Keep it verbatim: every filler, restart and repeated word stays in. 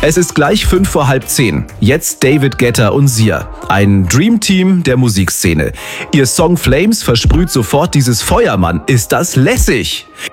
Es ist gleich fünf vor halb zehn. Jetzt David Guetta und Sia. Ein Dreamteam der Musikszene. Ihr Song Flames versprüht sofort dieses Feuer, Mann. Ist das lässig?